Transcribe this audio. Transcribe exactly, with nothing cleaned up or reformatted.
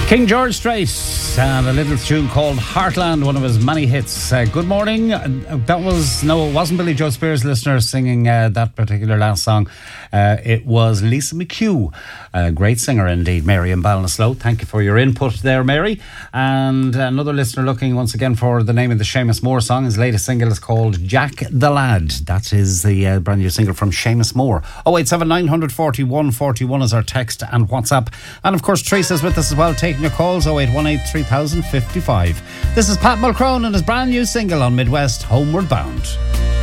King George Strait and a little tune called Heartland, one of his many hits. Uh, good morning. Uh, that was, no, it wasn't Billy Joe Spears, listener, singing uh, that particular last song. Uh, it was Lisa McHugh, a great singer indeed, Mary in Ballinasloe. Thank you for your input there, Mary. And another listener looking once again for the name of the Seamus Moore song. His latest single is called Jack the Lad. That is the uh, brand new single from Seamus Moore. oh eight seven nine forty-one forty-one is our text and WhatsApp. And of course, Teresa's with us as well, taking your calls, oh eight one eight three thousand fifty-five. This is Pat Mulcrone and his brand new single on Midwest, Homeward Bound.